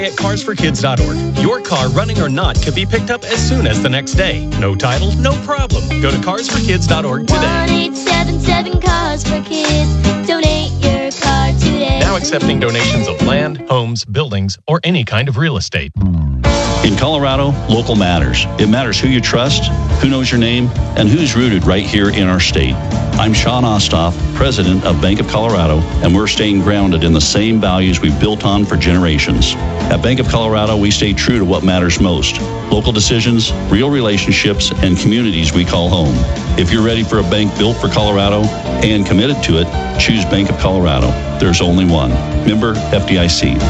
At carsforkids.org. Your car, running or not, could be picked up as soon as the next day. No title, no problem. Go to carsforkids.org today. 1-877-CARS-FOR-KIDS. Donate your car today. Now accepting donations of land, homes, buildings, or any kind of real estate. In Colorado, local matters. It matters who you trust, who knows your name, and who's rooted right here in our state. I'm Sean Ostoff, president of Bank of Colorado, and we're staying grounded in the same values we've built on for generations. At Bank of Colorado, we stay true to what matters most: local decisions, real relationships, and communities we call home. If you're ready for a bank built for Colorado and committed to it, choose Bank of Colorado. There's only one. Member FDIC.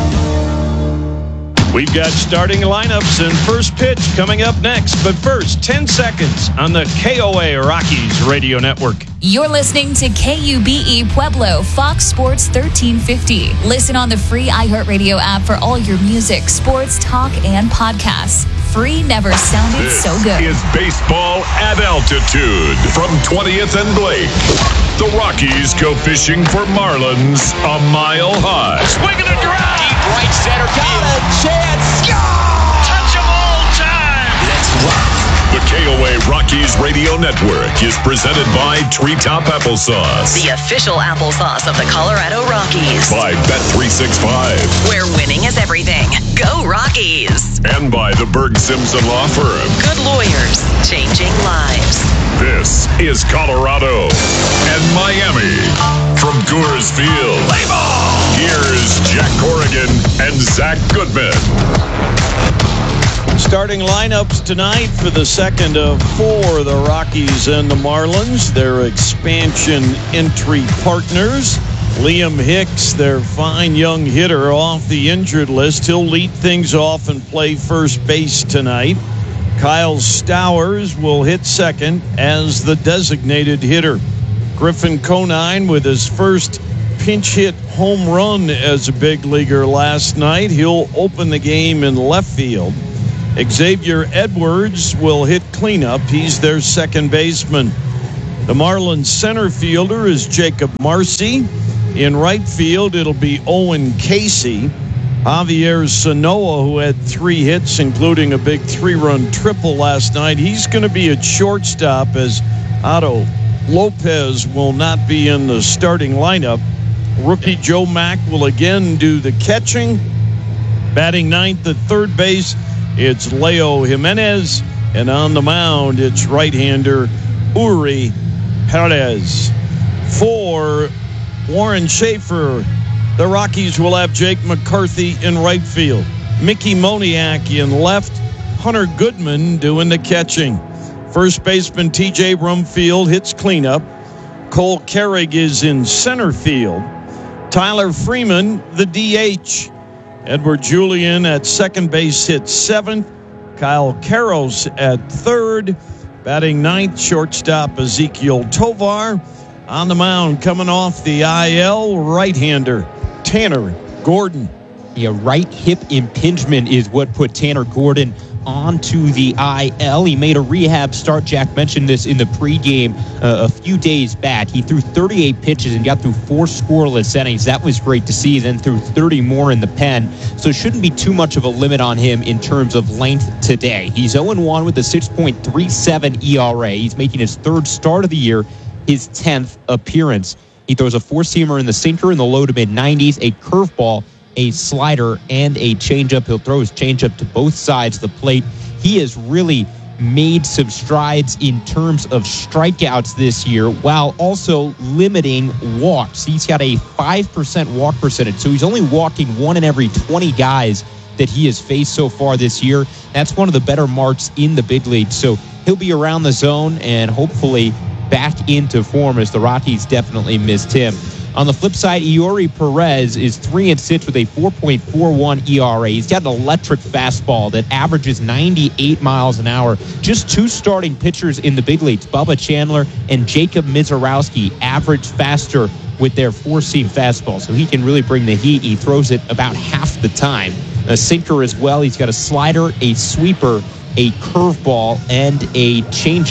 We've got starting lineups and first pitch coming up next. But first, 10 seconds on the KOA Rockies Radio Network. You're listening to KUBE Pueblo, Fox Sports 1350. Listen on the free iHeartRadio app for all your music, sports, talk, and podcasts. Free never sounded so good. This is baseball at altitude from 20th and Blake. The Rockies go fishing for marlins a mile high. Swinging a drive. Deep right center field. Got a chance. Touch 'em all time. Let's rock. The KOA Rockies Radio Network is presented by Treetop Applesauce. The official applesauce of the Colorado Rockies. By Bet365. Where winning is everything. Go Rockies. And by the Berg Simpson Law Firm. Good lawyers, changing lives. This is Colorado and Miami from Coors Field. Play ball! Here's Jack Corrigan and Zach Goodman. Starting lineups tonight for the second of four, the Rockies and the Marlins, their expansion entry partners. Liam Hicks, their fine young hitter, off the injured list. He'll lead things off and play first base tonight. Kyle Stowers will hit second as the designated hitter. Griffin Conine with his first pinch hit home run as a big leaguer last night. He'll open the game in left field. Xavier Edwards will hit cleanup. He's their second baseman. The Marlins center fielder is Jacob Marcy. In right field, it'll be Owen Casey. Javier Sanoa, who had 3 hits, including a big 3-run triple last night, he's going to be at shortstop as Otto Lopez will not be in the starting lineup. Rookie Joe Mack will again do the catching. Batting ninth at third base, it's Leo Jimenez. And on the mound, it's right-hander Uri Perez. For Warren Schaefer, the Rockies will have Jake McCarthy in right field. Mickey Moniak in left. Hunter Goodman doing the catching. First baseman TJ Rumfield hits cleanup. Cole Carrig is in center field. Tyler Freeman, the DH. Edward Julian at second base hits seventh. Kyle Karros at third. Batting ninth, shortstop Ezekiel Tovar. On the mound, coming off the IL, right-hander Tanner Gordon. Yeah, right hip impingement is what put Tanner Gordon onto the IL. He made a rehab start. Jack mentioned this in the pregame a few days back. He threw 38 pitches and got through 4 scoreless innings. That was great to see. Then threw 30 more in the pen. So it shouldn't be too much of a limit on him in terms of length today. He's 0-1 with a 6.37 ERA. He's making his 3rd start of the year, his 10th appearance. He throws a 4-seamer in the sinker in the low to mid-90s, a curveball, a slider, and a changeup. He'll throw his changeup to both sides of the plate. He has really made some strides in terms of strikeouts this year while also limiting walks. He's got a 5% walk percentage, so he's only walking 1 in every 20 guys that he has faced so far this year. That's one of the better marks in the big league. So he'll be around the zone and hopefully back into form, as the Rockies definitely missed him. On the flip side, Eury Perez is 3-6 with a 4.41 ERA. He's got an electric fastball that averages 98 miles an hour. Just 2 starting pitchers in the big leagues, Bubba Chandler and Jacob Mizorowski, average faster with their 4-seam fastball. So he can really bring the heat. He throws it about half the time. A sinker as well. He's got a slider, a sweeper, a curveball, and a changeup.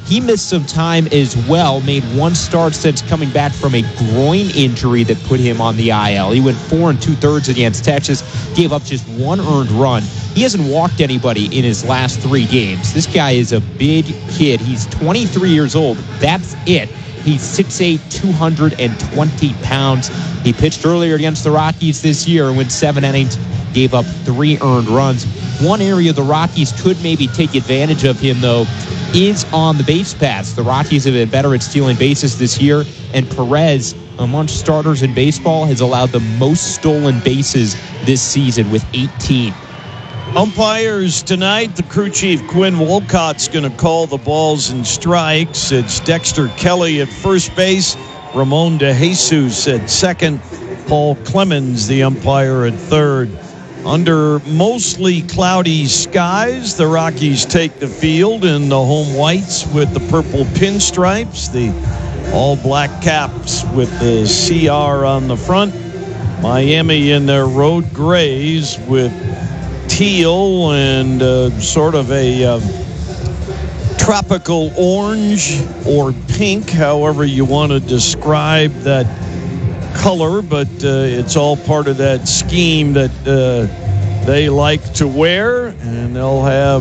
He missed some time as well, made one start since coming back from a groin injury that put him on the IL. He went 4 2/3 against Texas, gave up just one earned run. He hasn't walked anybody in his last 3 games. This guy is a big kid. He's 23 years old. That's it. He's 6'8", 220 pounds. He pitched earlier against the Rockies this year and went 7 innings, gave up 3 earned runs. One area the Rockies could maybe take advantage of him, though, is on the base paths. The Rockies have been better at stealing bases this year, and Perez, among starters in baseball, has allowed the most stolen bases this season with 18. Umpires tonight, the crew chief Quinn Wolcott's going to call the balls and strikes. It's Dexter Kelly at first base, Ramon De Jesus at second, Paul Clemens, the umpire, at third. Under mostly cloudy skies, the Rockies take the field in the home whites with the purple pinstripes, the all-black caps with the CR on the front. Miami in their road grays with teal and sort of a tropical orange or pink, however you want to describe that color, but it's all part of that scheme that they like to wear, and they'll have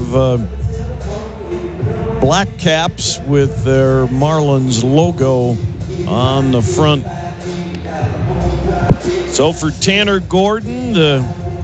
black caps with their Marlins logo on the front. So for Tanner Gordon, the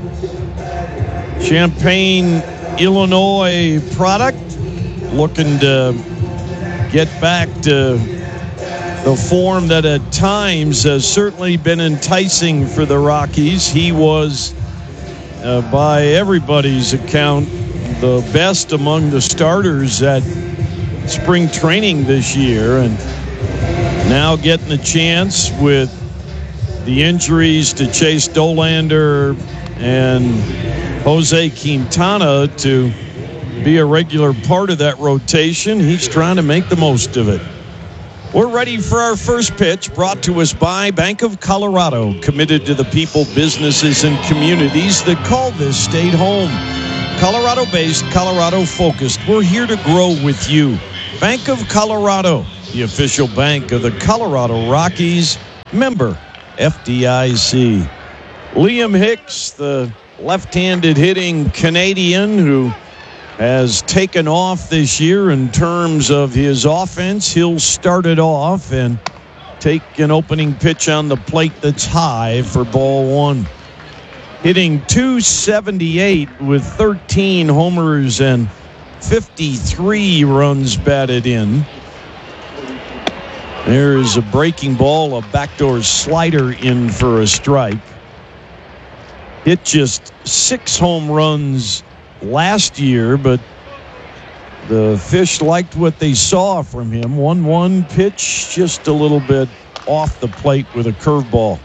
Champaign, Illinois product, looking to get back to the form that at times has certainly been enticing for the Rockies. He was, by everybody's account, the best among the starters at spring training this year, and now getting a chance with the injuries to Chase Dolander and Jose Quintana to be a regular part of that rotation. He's trying to make the most of it. We're ready for our first pitch, brought to us by Bank of Colorado, committed to the people, businesses, and communities that call this state home. Colorado-based, Colorado-focused. We're here to grow with you. Bank of Colorado, the official bank of the Colorado Rockies, member FDIC. Liam Hicks, the left-handed hitting Canadian who has taken off this year in terms of his offense. He'll start it off and take an opening pitch on the plate that's high for ball 1. Hitting .278 with 13 homers and 53 runs batted in. There's a breaking ball, a backdoor slider in for a strike. Hit just 6 home runs last year, but the Fish liked what they saw from him. 1-1 pitch, just a little bit off the plate with a curveball.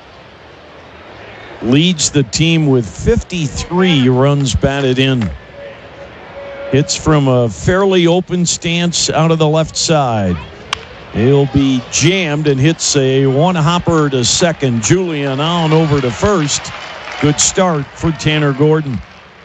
Leads the team with 53 runs batted in. Hits from a fairly open stance out of the left side. He'll be jammed and hits a one-hopper to second. Julian on over to first. Good start for Tanner Gordon.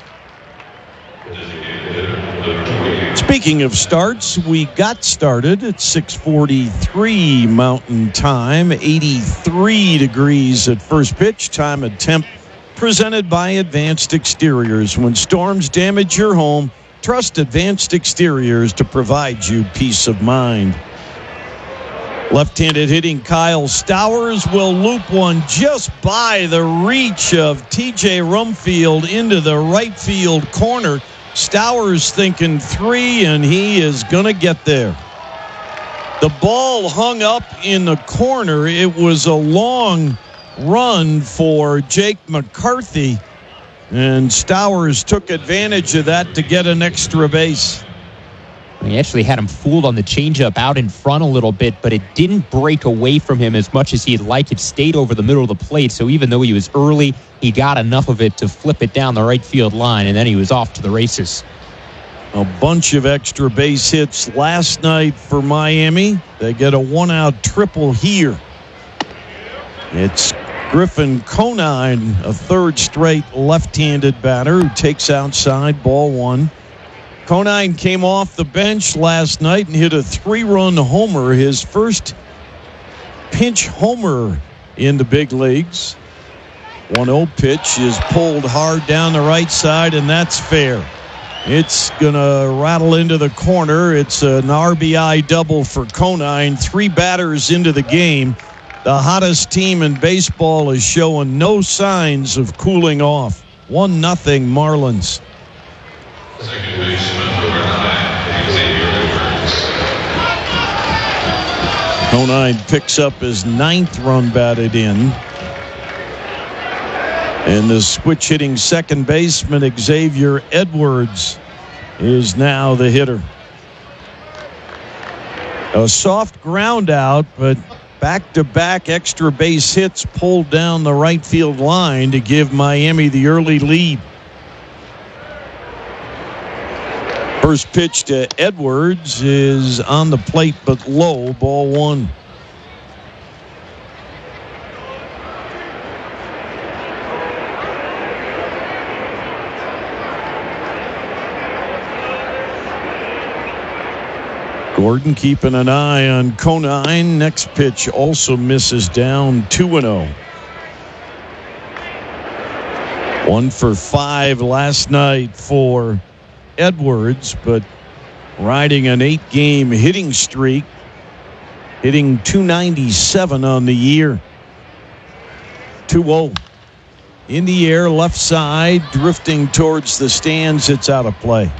Speaking of starts, we got started at 6:43 Mountain Time, 83 degrees at first pitch. Time and temp presented by Advanced Exteriors. When storms damage your home, trust Advanced Exteriors to provide you peace of mind. Left-handed hitting Kyle Stowers will loop one just by the reach of TJ Rumfield into the right field corner. Stowers thinking 3, and he is going to get there. The ball hung up in the corner. It was a long run for Jake McCarthy, and Stowers took advantage of that to get an extra base. He actually had him fooled on the changeup out in front a little bit, but it didn't break away from him as much as he'd like. It stayed over the middle of the plate, so even though he was early, he got enough of it to flip it down the right field line, and then he was off to the races. A bunch of extra base hits last night for Miami. They get a one-out triple here. It's Griffin Conine, a third straight left-handed batter who takes outside, ball 1. Conine came off the bench last night and hit a 3-run homer, his first pinch homer in the big leagues. 1-0 pitch is pulled hard down the right side, and that's fair. It's going to rattle into the corner. It's an RBI double for Conine. 3 batters into the game. The hottest team in baseball is showing no signs of cooling off. 1-0 Marlins. Second baseman, number 9, Xavier Edwards. Conine picks up his 9th run batted in. And the switch-hitting second baseman, Xavier Edwards, is now the hitter. A soft ground out, but back-to-back extra base hits pulled down the right field line to give Miami the early lead. First pitch to Edwards is on the plate but low, ball 1. Gordon keeping an eye on Conine. Next pitch also misses down, 2-0. 1 for 5 last night for Edwards, but riding an 8-game hitting streak, hitting .297 on the year. 2-0. In the air, left side, drifting towards the stands. It's out of play.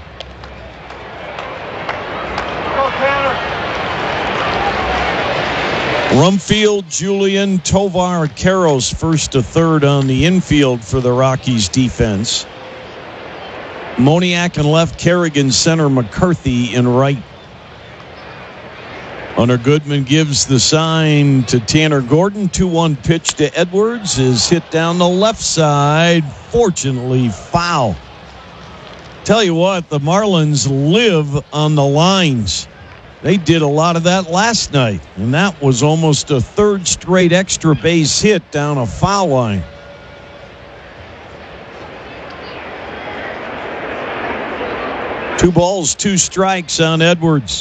Rumfield, Julian, Tovar, Karros first to third on the infield for the Rockies defense. Moniak in left, Kerrigan center, McCarthy in right. Hunter Goodman gives the sign to Tanner Gordon. 2-1 pitch to Edwards is hit down the left side. Fortunately, foul. Tell you what, the Marlins live on the lines. They did a lot of that last night, and that was almost a third straight extra base hit down a foul line. Two balls, 2 strikes on Edwards.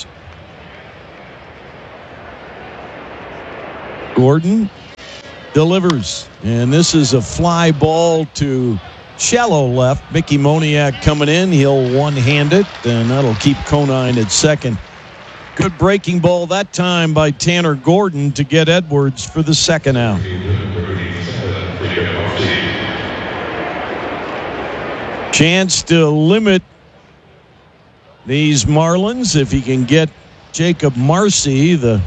Gordon delivers, and this is a fly ball to shallow left. Mickey Moniak coming in. He'll one-hand it, and that'll keep Conine at second. Good breaking ball that time by Tanner Gordon to get Edwards for the second out. Chance to limit these Marlins if he can get Jacob Marcy, the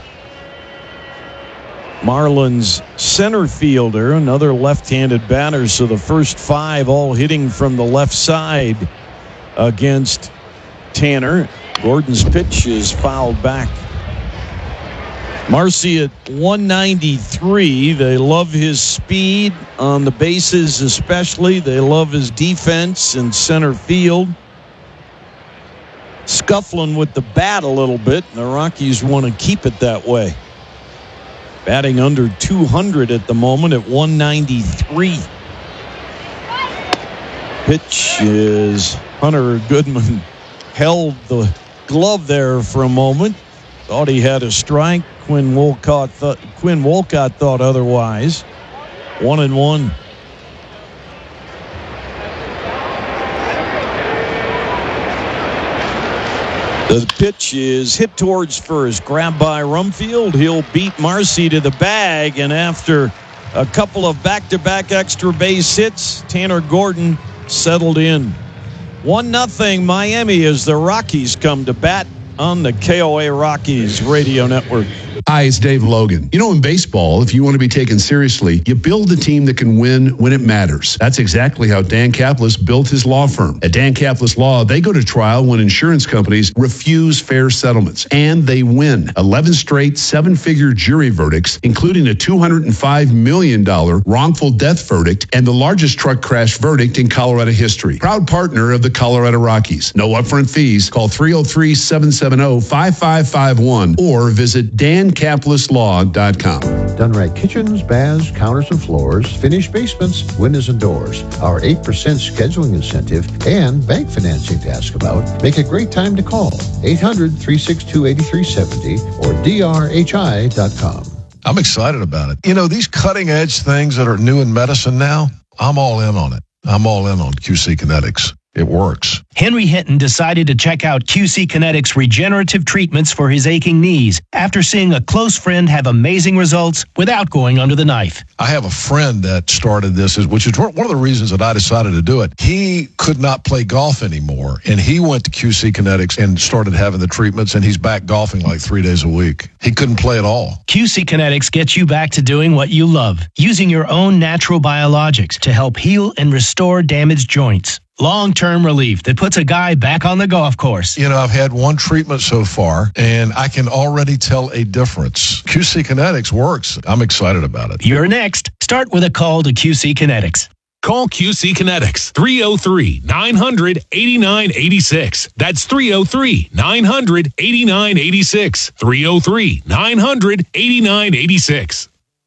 Marlins center fielder, another left-handed batter. So the first 5 all hitting from the left side against Tanner. Gordon's pitch is fouled back. Marcy at 193. They love his speed on the bases especially. They love his defense in center field. Scuffling with the bat a little bit, and the Rockies want to keep it that way. Batting under 200 at the moment at 193. Pitch is Hunter Goodman held the glove there for a moment. Thought he had a strike. Quinn Wolcott thought otherwise. 1-1. The pitch is hit towards first. Grabbed by Rumfield. He'll beat Marcy to the bag. And after a couple of back-to-back extra base hits, Tanner Gordon settled in. 1-0 Miami as the Rockies come to bat on the KOA Rockies radio network. Hi, it's Dave Logan. You know, in baseball, if you want to be taken seriously, you build a team that can win when it matters. That's exactly how Dan Kaplis built his law firm. At Dan Kaplis Law, they go to trial when insurance companies refuse fair settlements, and they win. 11 straight 7-figure jury verdicts, including a $205 million wrongful death verdict and the largest truck crash verdict in Colorado history. Proud partner of the Colorado Rockies. No upfront fees. Call 303-770-5551 or visit Dan DanCaplessLaw.com. Done right kitchens, baths, counters and floors, finished basements, windows and doors. Our 8% scheduling incentive and bank financing to ask about make a great time to call. 800-362-8370 or drhi.com. I'm excited about it. You know, these cutting edge things that are new in medicine now, I'm all in on it. I'm all in on QC Kinetics. It works. Henry Hinton decided to check out QC Kinetics regenerative treatments for his aching knees after seeing a close friend have amazing results without going under the knife. I have a friend that started this, which is one of the reasons that I decided to do it. He could not play golf anymore, and he went to QC Kinetics and started having the treatments, and he's back golfing like 3 days a week. He couldn't play at all. QC Kinetics gets you back to doing what you love, using your own natural biologics to help heal and restore damaged joints. Long-term relief that puts a guy back on the golf course. You know, I've had one treatment so far, and I can already tell a difference. QC Kinetics works. I'm excited about it. You're next. Start with a call to QC Kinetics. Call QC Kinetics, 303-900-8986. That's 303-900-8986. 303-900-8986.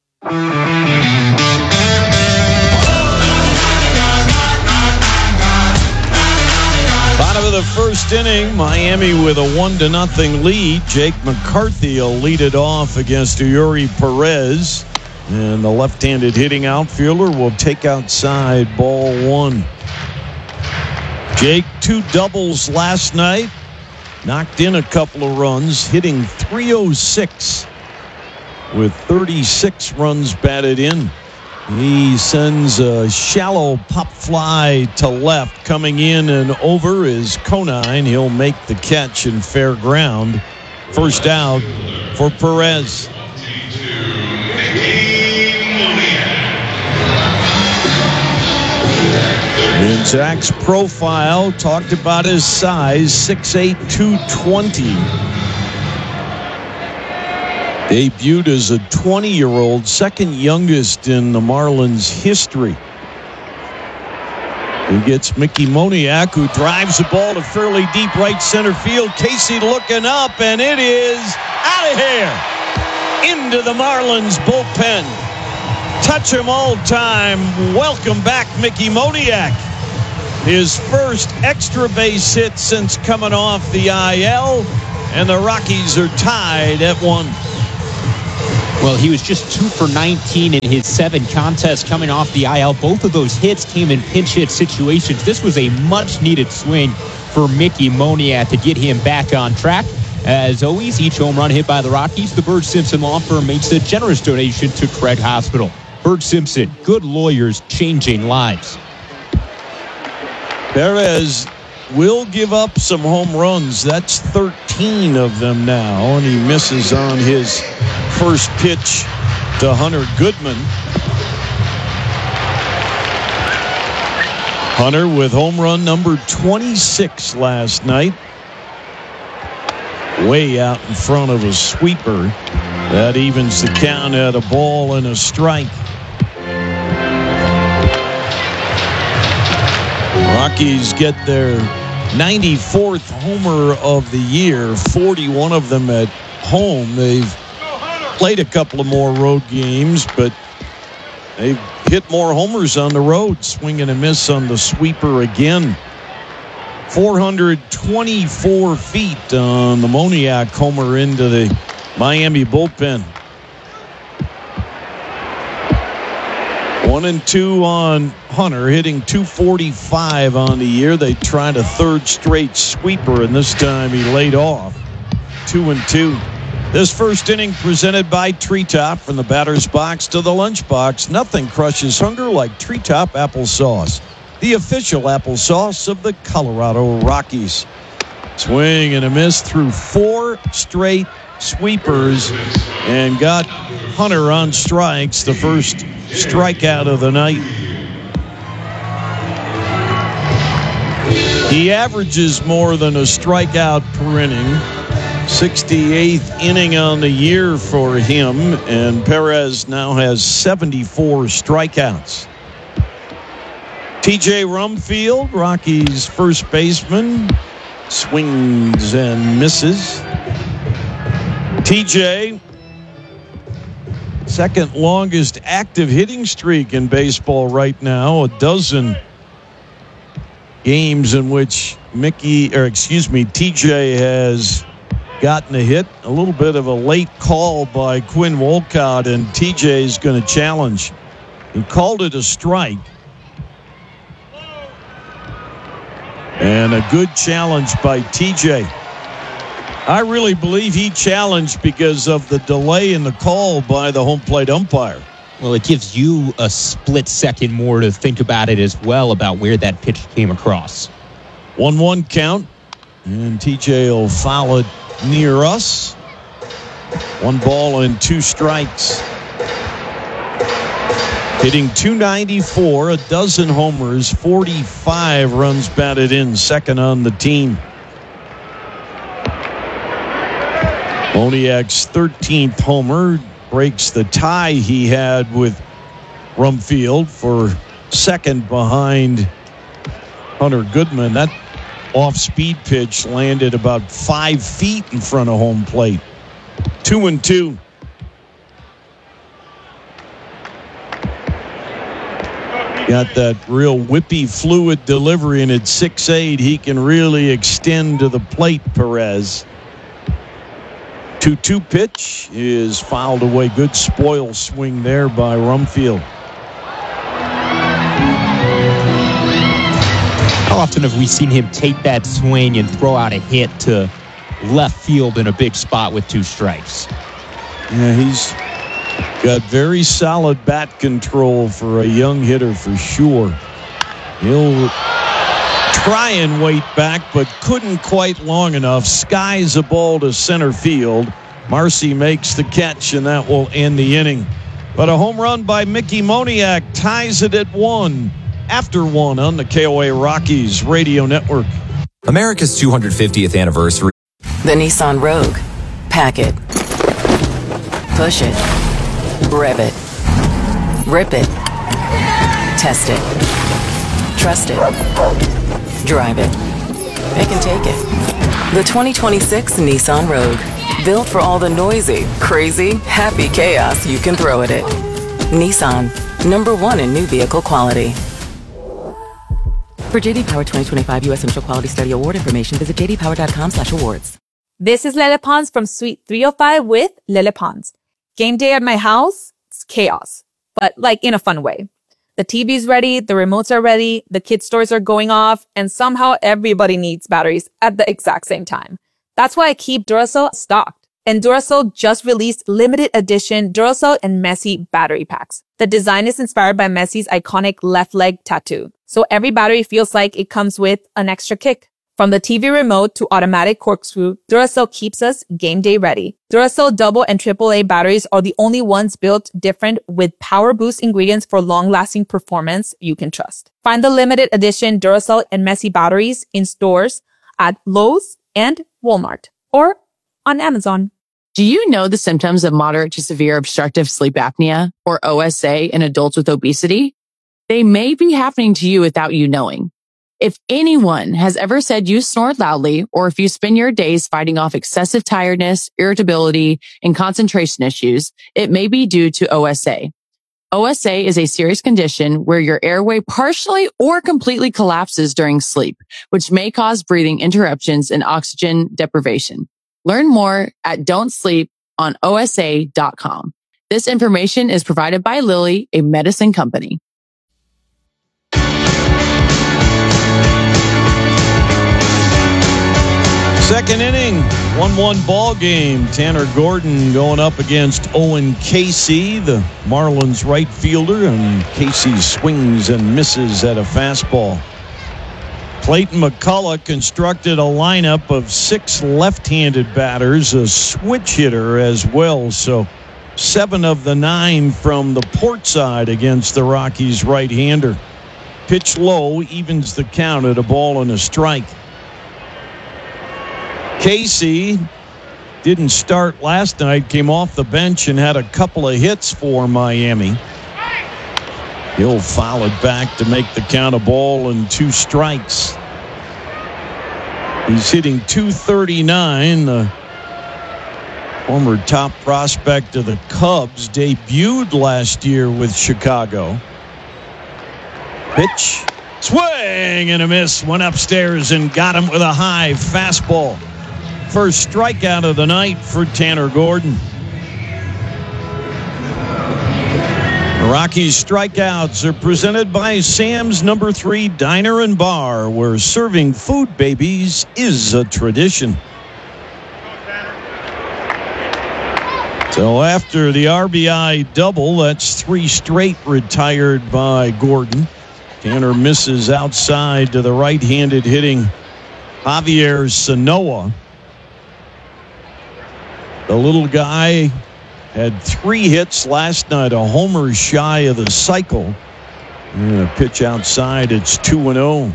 Bottom of the first inning, Miami with a 1-0 lead. Jake McCarthy will lead it off against Eury Perez. And the left-handed hitting outfielder will take outside ball one. Jake, 2 doubles last night. Knocked in a couple of runs, hitting .306 with 36 runs batted in. He sends a shallow pop fly to left. Coming in and over is Conine. He'll make the catch in fair ground. First out for Perez. In Zach's profile, talked about his size, 6'8", 220. Debuted as a 20-year-old, second youngest in the Marlins history. He gets Mickey Moniak, who drives the ball to fairly deep right center field. Casey looking up, and it is out of here into the Marlins bullpen. Touch him all time. Welcome back, Mickey Moniak. His first extra base hit since coming off the IL, and the Rockies are tied at 1. Well, he was just 2 for 19 in his 7 contests coming off the IL. Both of those hits came in pinch hit situations. This was a much-needed swing for Mickey Moniak to get him back on track. As always, each home run hit by the Rockies, the Bird Simpson Law Firm makes a generous donation to Craig Hospital. Bird Simpson, good lawyers changing lives. Perez will give up some home runs. That's 13 of them now, and he misses on his first pitch to Hunter Goodman. Hunter with home run number 26 last night. Way out in front of a sweeper. That evens the count at a ball and a strike. Rockies get their 94th homer of the year, 41 of them at home. They've played a couple of more road games, but they've hit more homers on the road. Swing and a miss on the sweeper again. 424 feet on the Moniak homer into the Miami bullpen. 1-2 on Hunter, hitting .245 on the year. They tried a third straight sweeper, and this time he laid off. 2-2. This first inning presented by Treetop. From the batter's box to the lunchbox, nothing crushes hunger like Treetop applesauce, the official applesauce of the Colorado Rockies. Swing and a miss through 4 straight sweepers and got Hunter on strikes, the first strikeout of the night. He averages more than a strikeout per inning. 68th inning on the year for him, and Perez now has 74 strikeouts. TJ Rumfield, Rockies' first baseman, swings and misses. TJ second longest active hitting streak in baseball right now. A dozen games in which TJ has gotten a hit. A little bit of a late call by Quinn Wolcott, and TJ is going to challenge. He called it a strike. And a good challenge by TJ. I really believe he challenged because of the delay in the call by the home plate umpire. Well, it gives you a split second more to think about it as well, about where that pitch came across. 1-1 count, and TJ will foul it near us. 1 ball and 2 strikes. Hitting .294, a dozen homers, 45 runs batted in, second on the team. Moniak's 13th homer breaks the tie he had with Rumfield for second behind Hunter Goodman. That off-speed pitch landed about 5 feet in front of home plate. 2-2. Got that real whippy fluid delivery, and at 6'8", he can really extend to the plate, Perez. 2-2 pitch is fouled away. Good spoil swing there by Rumfield. How often have we seen him take that swing and throw out a hit to left field in a big spot with 2 strikes? Yeah, he's got very solid bat control for a young hitter for sure. He'll try and wait back, but couldn't quite long enough. Skies a ball to center field. Marcy makes the catch, and that will end the inning. But a home run by Mickey Moniak ties it at 1 after 1 on the KOA Rockies Radio Network. America's 250th anniversary. The Nissan Rogue. Pack it. Push it. Rev it. Rip it. Test it. Trust it. Drive it. Pick and take it. The 2026 Nissan Rogue. Built for all the noisy, crazy, happy chaos you can throw at it. Nissan. #1 in new vehicle quality. For JD Power 2025 U.S. Initial Quality Study Award information, visit jdpower.com/awards. This is Lele Pons from Suite 305 with Lele Pons. Game day at my house, it's chaos, but like in a fun way. The TV's ready, the remotes are ready, the kids' toys are going off, and somehow everybody needs batteries at the exact same time. That's why I keep Duracell stocked. And Duracell just released limited edition Duracell and Messi battery packs. The design is inspired by Messi's iconic left leg tattoo. So every battery feels like it comes with an extra kick. From the TV remote to automatic corkscrew, Duracell keeps us game day ready. Duracell double and AAA batteries are the only ones built different with power boost ingredients for long-lasting performance you can trust. Find the limited edition Duracell and Messi batteries in stores at Lowe's and Walmart or on Amazon. Do you know the symptoms of moderate to severe obstructive sleep apnea, or OSA, in adults with obesity? They may be happening to you without you knowing. If anyone has ever said you snore loudly, or if you spend your days fighting off excessive tiredness, irritability, and concentration issues, it may be due to OSA. OSA is a serious condition where your airway partially or completely collapses during sleep, which may cause breathing interruptions and oxygen deprivation. Learn more at don'tsleeponosa.com. This information is provided by Lilly, a medicine company. Second inning, 1-1 ball game. Tanner Gordon going up against Owen Casey, the Marlins right fielder, and Casey swings and misses at a fastball. Clayton McCullough constructed a lineup of 6 left-handed batters, a switch hitter as well. So 7 of the 9 from the port side against the Rockies right-hander. Pitch low, evens the count at a ball and a strike. Casey didn't start last night, came off the bench and had a couple of hits for Miami. He'll foul it back to make the count a ball and 2 strikes. He's hitting .239. The former top prospect of the Cubs, debuted last year with Chicago. Pitch, swing and a miss. Went upstairs and got him with a high fastball. First strikeout of the night for Tanner Gordon. The Rockies strikeouts are presented by Sam's No. 3 Diner and Bar, where serving food babies is a tradition. So after the RBI double, that's 3 straight retired by Gordon. Tanner misses outside to the right-handed hitting Javier Sanoa. The little guy had 3 hits last night, a homer shy of the cycle. And a pitch outside, it's 2-0.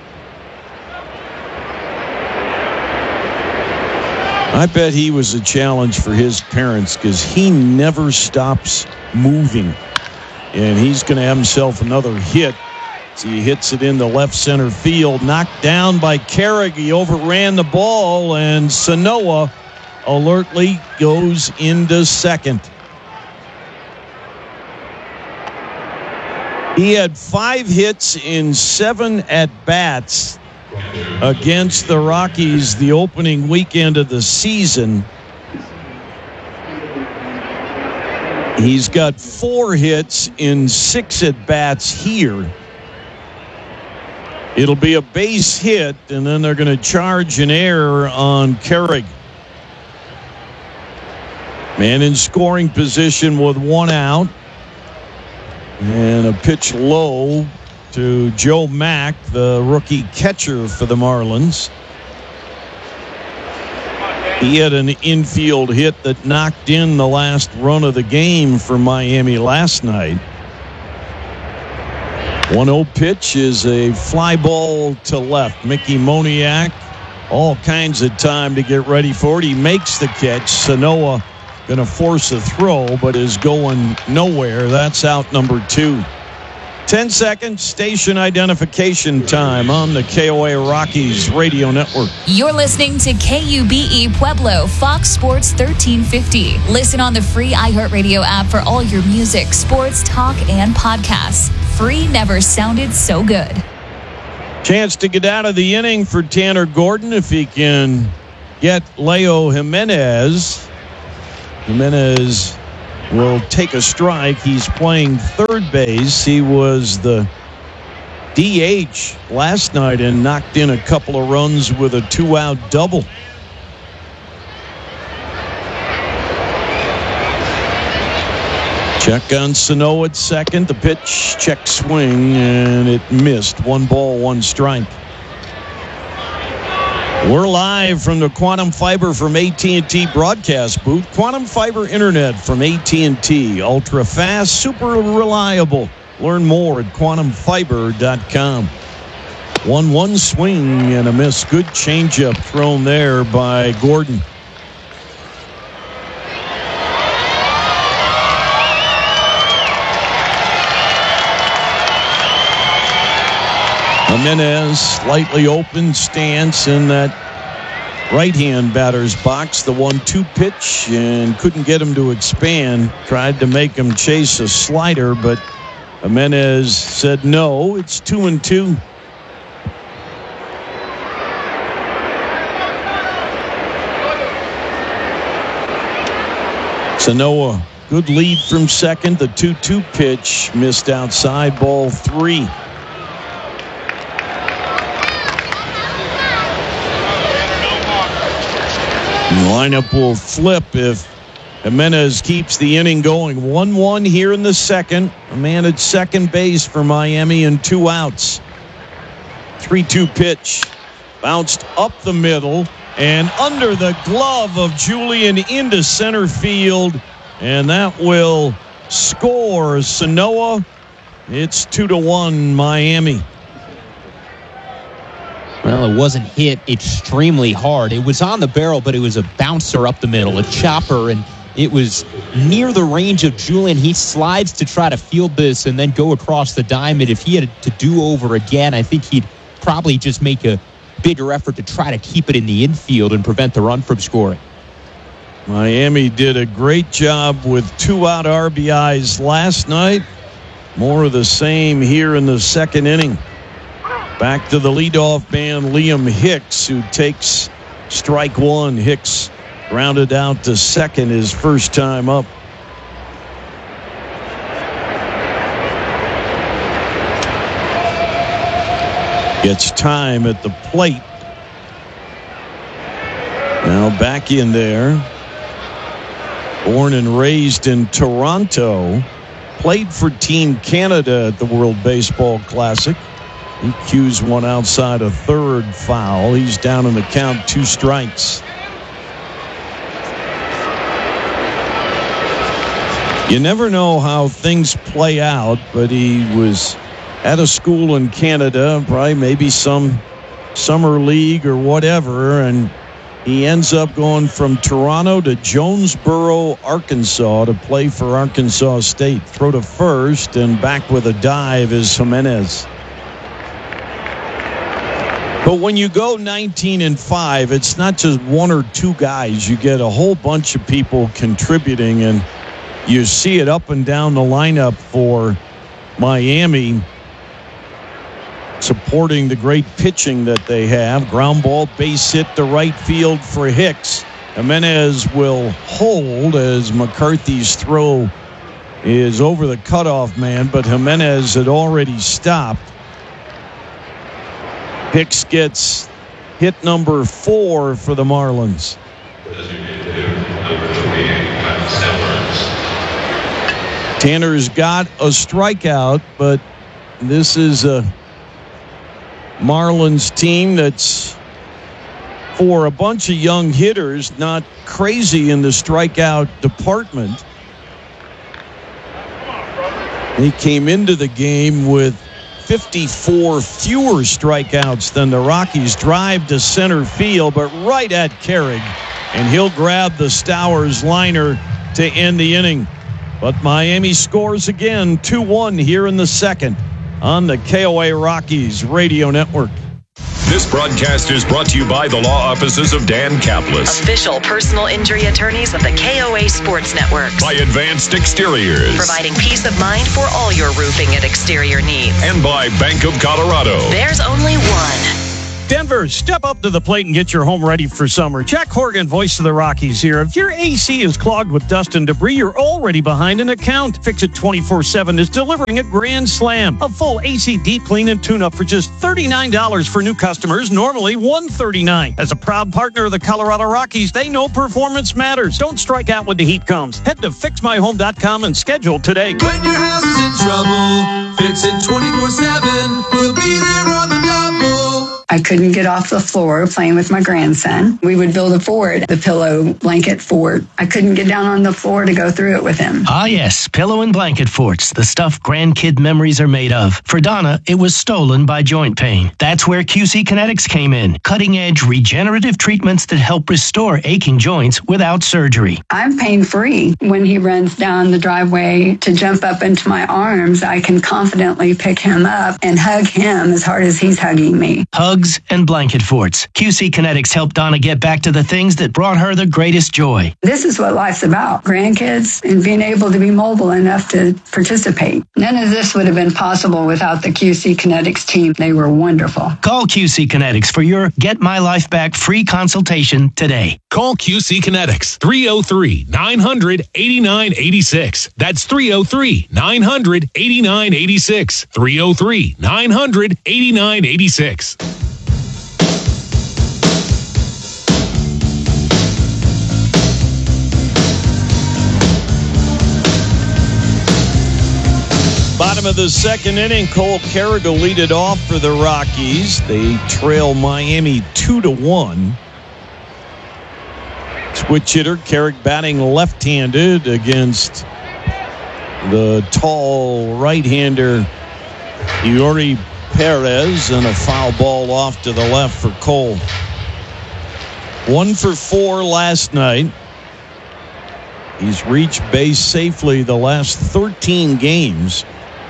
I bet he was a challenge for his parents because he never stops moving. And he's going to have himself another hit. So he hits it in the left center field. Knocked down by Carrick. He overran the ball, and Sanoa alertly goes into second. He had 5 hits in 7 at-bats against the Rockies the opening weekend of the season. He's got 4 hits in 6 at-bats here. It'll be a base hit, and then they're going to charge an error on Carrick. Man in scoring position with 1 out. And a pitch low to Joe Mack, the rookie catcher for the Marlins. He had an infield hit that knocked in the last run of the game for Miami last night. 1-0 pitch is a fly ball to left. Mickey Moniak, all kinds of time to get ready for it. He makes the catch. Sanoa going to force a throw, but is going nowhere. That's out number 2. 10 seconds, station identification time on the KOA Rockies radio network. You're listening to KUBE Pueblo, Fox Sports 1350. Listen on the free iHeartRadio app for all your music, sports, talk, and podcasts. Free never sounded so good. Chance to get out of the inning for Tanner Gordon if he can get Leo Jimenez. Jimenez will take a strike. He's playing third base. He was the DH last night and knocked in a couple of runs with a 2-out double. Check on Sanoa at second. The pitch, check swing, and it missed. 1 ball, 1 strike. We're live from the Quantum Fiber from AT&T broadcast booth. Quantum Fiber Internet from AT&T. Ultra fast, super reliable. Learn more at quantumfiber.com. 1-1 swing and a miss. Good changeup thrown there by Gordon. Jimenez, slightly open stance in that right-hand batter's box. The 1-2 pitch and couldn't get him to expand. Tried to make him chase a slider, but Jimenez said no. It's 2-2. Sanoa, good lead from second. The 2-2 pitch missed outside, ball 3. The lineup will flip if Jimenez keeps the inning going. 1-1 here in the second. A man at second base for Miami and 2 outs. 3-2 pitch. Bounced up the middle and under the glove of Julian into center field. And that will score Sanoa. It's 2-1 Miami. Well, it wasn't hit extremely hard. It was on the barrel, but it was a bouncer up the middle, a chopper, and it was near the range of Julian. He slides to try to field this and then go across the diamond. If he had to do over again, I think he'd probably just make a bigger effort to try to keep it in the infield and prevent the run from scoring. Miami did a great job with 2-out RBIs last night. More of the same here in the second inning. Back to the leadoff man, Liam Hicks, who takes strike one. Hicks grounded out to second his first time up. Gets time at the plate. Now back in there. Born and raised in Toronto. Played for Team Canada at the World Baseball Classic. He cues one outside a third foul. He's down in the count, 2 strikes. You never know how things play out, but he was at a school in Canada, probably maybe some summer league or whatever, and he ends up going from Toronto to Jonesboro, Arkansas to play for Arkansas State. Throw to first and back with a dive is Jimenez. But when you go 19-5, it's not just 1 or 2 guys. You get a whole bunch of people contributing, and you see it up and down the lineup for Miami, supporting the great pitching that they have. Ground ball, base hit to right field for Hicks. Jimenez will hold as McCarthy's throw is over the cutoff man, but Jimenez had already stopped. Hicks gets hit number 4 for the Marlins. Tanner's got a strikeout, but this is a Marlins team that's, for a bunch of young hitters, not crazy in the strikeout department. He came into the game with 54 fewer strikeouts than the Rockies. Drive to center field, but right at Carrig, and he'll grab the Stowers liner to end the inning. But Miami scores again, 2-1 here in the second on the KOA Rockies Radio Network. This broadcast is brought to you by the law offices of Dan Kaplis, official personal injury attorneys of the KOA Sports Network. By Advanced Exteriors, providing peace of mind for all your roofing and exterior needs. And by Bank of Colorado. There's only one. Denver, step up to the plate and get your home ready for summer. Jack Horgan, voice of the Rockies here. If your AC is clogged with dust and debris, you're already behind an account. Fix It 24/7 is delivering at Grand Slam. A full AC deep clean and tune-up for just $39 for new customers, normally $139. As a proud partner of the Colorado Rockies, they know performance matters. Don't strike out when the heat comes. Head to fixmyhome.com and schedule today. When your house is in trouble, Fix It 24/7. We'll be there on the double. I couldn't get off the floor playing with my grandson. We would build a fort, the pillow blanket fort. I couldn't get down on the floor to go through it with him. Ah, yes, pillow and blanket forts, the stuff grandkid memories are made of. For Donna, it was stolen by joint pain. That's where QC Kinetics came in. Cutting-edge regenerative treatments that help restore aching joints without surgery. I'm pain-free. When he runs down the driveway to jump up into my arms, I can confidently pick him up and hug him as hard as he's hugging me. Hugs and blanket forts. QC Kinetics helped Donna get back to the things that brought her the greatest joy. This is what life's about. Grandkids and being able to be mobile enough to participate. None of this would have been possible without the QC Kinetics team. They were wonderful. Call QC Kinetics for your Get My Life Back free consultation today. Call QC Kinetics, 303-900-8986. That's 303-900-8986. 303-900-8986. Bottom of the second inning, Cole Carrig will lead it off for the Rockies. They trail Miami 2-1. Switch hitter, Carrig batting left-handed against the tall right-hander Yuri Perez, and a foul ball off to the left for Cole. 1 for 4 last night. He's reached base safely the last 13 games.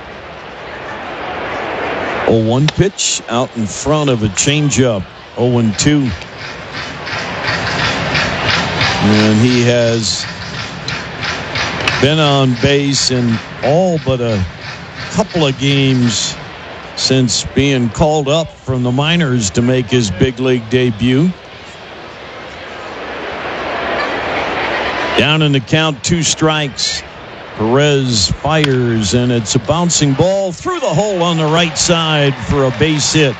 0-1 pitch out in front of a changeup. 0-2. And he has been on base in all but a couple of games since being called up from the minors to make his big league debut. Down in the count, 2 strikes. Perez fires, and it's a bouncing ball through the hole on the right side for a base hit.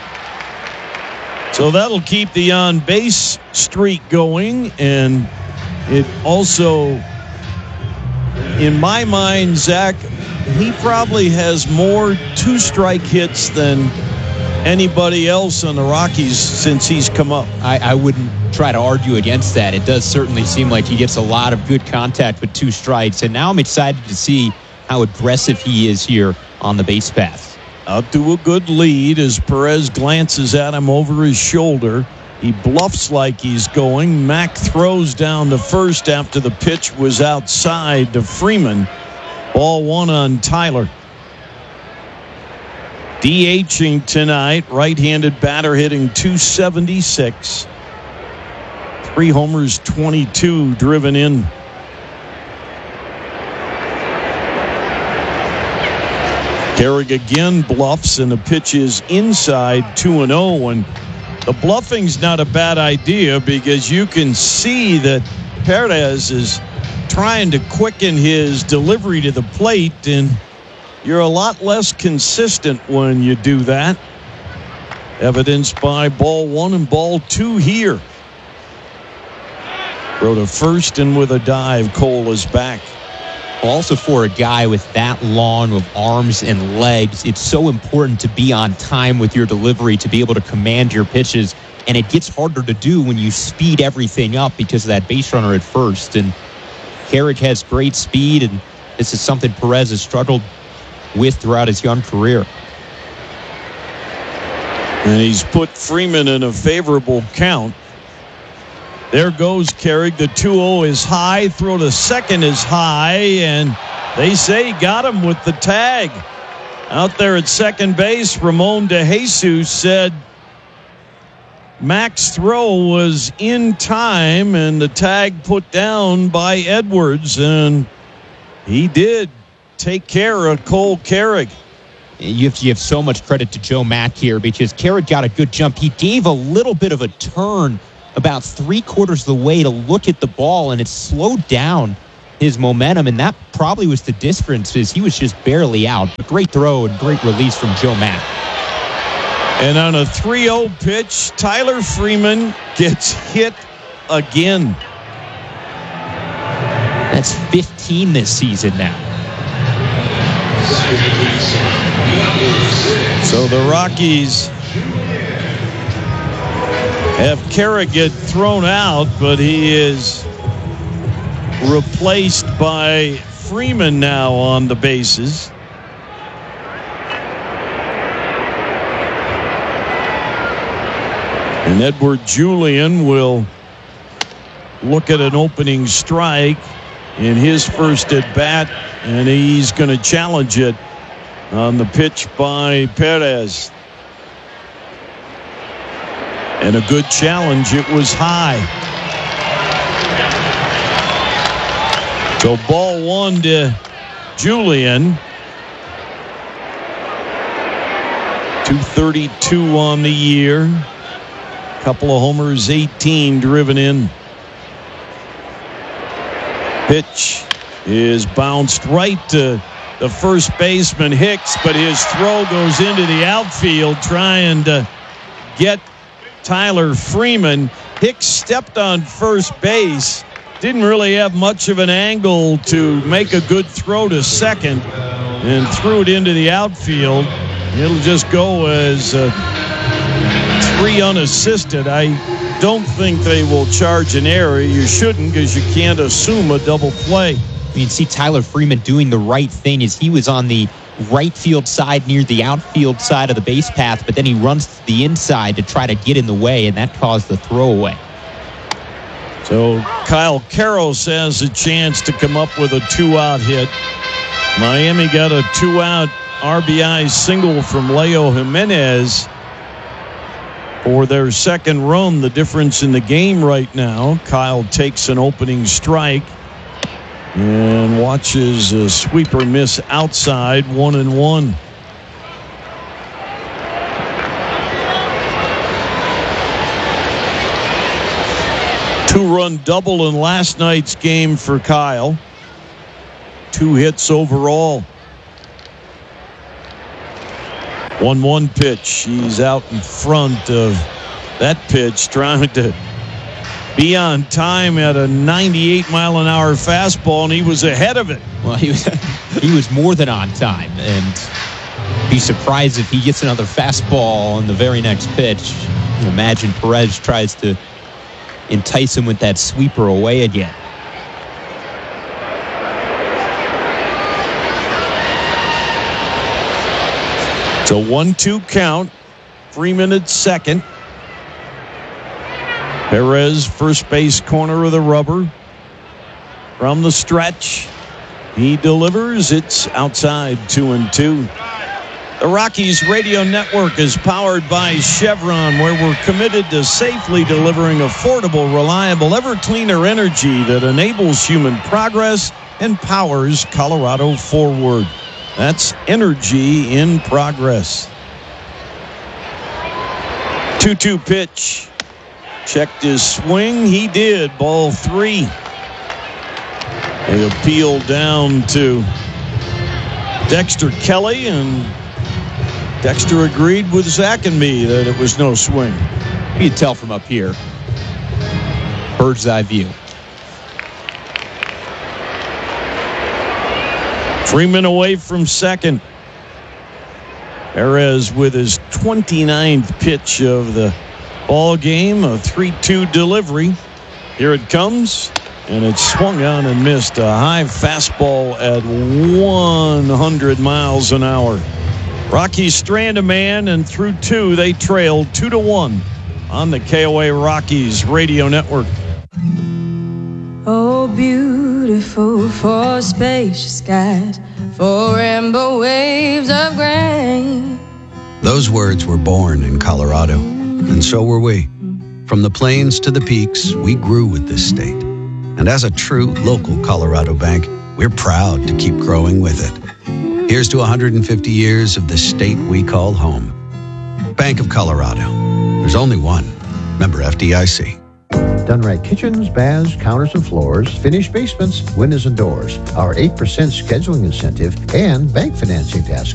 So that'll keep the on-base streak going, and it also, in my mind, Zach, he probably has more 2-strike hits than anybody else on the Rockies since he's come up. I wouldn't try to argue against that. It does certainly seem like he gets a lot of good contact with 2 strikes, and now I'm excited to see how aggressive he is here on the base paths. Out to a good lead as Perez glances at him over his shoulder. He bluffs like he's going. Mack throws down to first after the pitch was outside to Freeman. Ball 1 on Tyler. DHing tonight, right-handed batter hitting .276. 3 homers, 22 driven in. Carrick again bluffs, and the pitch is inside 2-0. And the bluffing's not a bad idea because you can see that Perez is trying to quicken his delivery to the plate, and you're a lot less consistent when you do that. Evidenced by ball 1 and ball 2 here. Throw to first, and with a dive, Cole is back. Also, for a guy with that long of arms and legs, it's so important to be on time with your delivery, to be able to command your pitches, and it gets harder to do when you speed everything up because of that base runner at first. And Carrick has great speed, and this is something Perez has struggled with throughout his young career. And he's put Freeman in a favorable count. There goes Carrick. The 2-0 is high. Throw to second is high, and they say he got him with the tag. Out there at second base, Ramon De Jesus said Mack's throw was in time, and the tag put down by Edwards, and he did take care of Cole Carrick. You have so much credit to Joe Mack here because Carrick got a good jump. He gave a little bit of a turn about 3/4 of the way to look at the ball, and it slowed down his momentum, and that probably was the difference, is he was just barely out. A great throw and great release from Joe Mack. And on a 3-0 pitch, Tyler Freeman gets hit again. That's 15 this season now. So the Rockies have Carrick get thrown out, but he is replaced by Freeman now on the bases. And Edward Julian will look at an opening strike in his first at bat, and he's going to challenge it on the pitch by Perez. And a good challenge. It was high. So ball 1 to Julian. 232 on the year. Couple of homers, 18 driven in. Pitch is bounced right to the first baseman Hicks, but his throw goes into the outfield trying to get Tyler Freeman. Hicks stepped on first base, didn't really have much of an angle to make a good throw to second, and threw it into the outfield. It'll just go as 3 unassisted. I don't think they will charge an error. You shouldn't, because you can't assume a double play. You can see Tyler Freeman doing the right thing as he was on the right field side near the outfield side of the base path, but then he runs to the inside to try to get in the way, and that caused the throwaway. So Kyle Karros has a chance to come up with a 2-out hit. Miami got a 2-out RBI single from Leo Jimenez. For their second run, the difference in the game right now, Kyle takes an opening strike and watches a sweeper miss outside, 1-1. Two-run double in last night's game for Kyle. 2 hits overall. 1-1 pitch. He's out in front of that pitch, trying to be on time at a 98-mile-an-hour fastball, and he was ahead of it. Well, he was more than on time, and be surprised if he gets another fastball on the very next pitch. Imagine Perez tries to entice him with that sweeper away again. It's a 1-2 count. Freeman at second. Perez, first base corner of the rubber. From the stretch, he delivers. It's outside, 2-2. The Rockies Radio Network is powered by Chevron, where we're committed to safely delivering affordable, reliable, ever-cleaner energy that enables human progress and powers Colorado forward. That's energy in progress. 2-2 pitch. Checked his swing. He did. Ball 3. They appeal down to Dexter Kelly, and Dexter agreed with Zach and me that it was no swing. You can tell from up here. Bird's eye view. Freeman away from second. Perez with his 29th pitch of the ball game, a 3-2 delivery. Here it comes, and it's swung on and missed. A high fastball at 100 miles an hour. Rockies strand a man, and through 2, they trail 2-1 on the KOA Rockies Radio Network. Oh, beautiful for spacious skies, for rainbow waves of grain. Those words were born in Colorado, and so were we. From the plains to the peaks, we grew with this state. And as a true local Colorado bank, we're proud to keep growing with it. Here's to 150 years of the state we call home. Bank of Colorado. There's only one. Member FDIC. Done right kitchens, baths, counters and floors, finished basements, windows and doors. Our 8% scheduling incentive and bank financing to ask